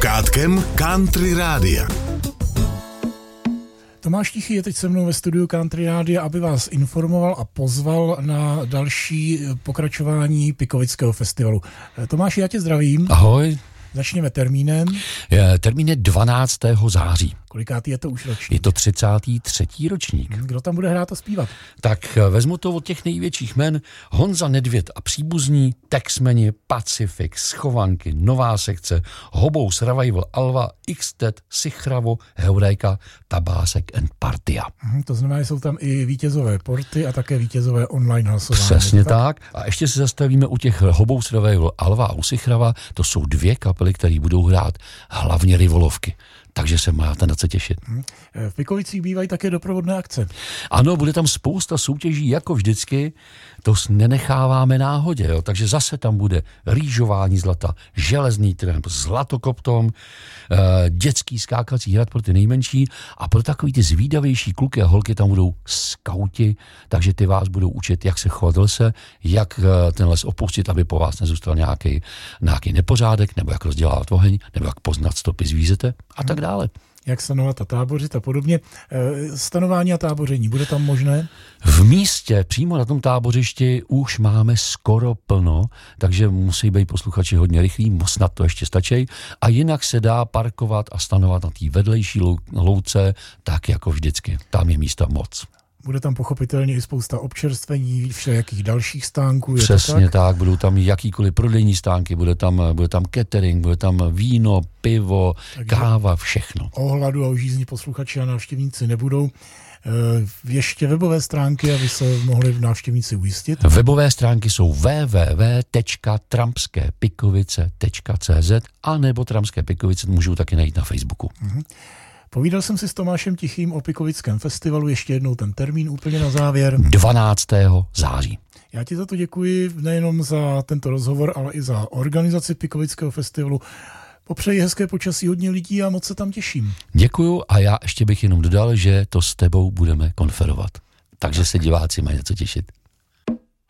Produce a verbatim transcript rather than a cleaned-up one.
Slúchátkem Country Rádia. Tomáš Tichý je teď se mnou ve studiu Country Rádia, aby vás informoval a pozval na další pokračování Pikovického festivalu. Tomáši, já tě zdravím. Ahoj. Začněme termínem. Termín je dvanáctého září. Kolikátý je to už ročník? Je to třicátý třetí ročník. Kdo tam bude hrát a zpívat? Tak vezmu to od těch největších men. Honza Nedvěd a příbuzní, Texmeni, Pacific, Schovanky, Nová sekce, Hobous, Revival, Alva, X-Tet, Sichravo, Heureka, Tabásek and Partia. Hmm, to znamená, že jsou tam i vítězové porty a také vítězové online hlasování. Přesně tak? tak. A ještě se zastavíme u těch Hobous, Revival, Alva a u Sichrava. To jsou dvě kapely, které budou hrát hlavně rivolovky. Takže se máte na co těšit. V Pikovicích bývají také doprovodné akce. Ano, bude tam spousta soutěží, jako vždycky, to nenecháváme náhodě, jo? Takže zase tam bude rýžování zlata, železný tramp, zlatokoptom, eh, dětský skákací hrad pro ty nejmenší a pro takový ty zvídavější kluky a holky tam budou skauti, takže ty vás budou učit, jak se chovat v lese, jak eh, ten les opustit, aby po vás nezůstal nějaký, nějaký nepořádek, nebo jak rozdělávat oheň, nebo jak poznat stopy zvířete a tak dále. Jak stanovat a tábořit a podobně. Stanování a táboření, bude tam možné? V místě, přímo na tom tábořišti, už máme skoro plno, takže musí být posluchači hodně rychlí, snad to ještě stačí. A jinak se dá parkovat a stanovat na té vedlejší louce, tak jako vždycky. Tam je místa moc. Bude tam pochopitelně i spousta občerstvení, všelijakých dalších stánků. Je Přesně to tak? tak, budou tam jakýkoliv prodejní stánky, bude tam, bude tam catering, bude tam víno, pivo, takže káva, všechno. O hladu a o žízni posluchači a návštěvníci nebudou. Ještě webové stránky, aby se mohli návštěvníci ujistit. Webové stránky jsou w w w tečka trampské pikovice tečka c z a nebo Trampské Pikovice můžou taky najít na Facebooku. Mhm. Povídal jsem si s Tomášem Tichým o Pikovickém festivalu, ještě jednou ten termín úplně na závěr. dvanáctého září. Já ti za to děkuji nejenom za tento rozhovor, ale i za organizaci Pikovického festivalu. Popřeji hezké počasí, hodně lidí a moc se tam těším. Děkuju a já ještě bych jenom dodal, že to s tebou budeme konferovat. Takže se diváci mají na co těšit.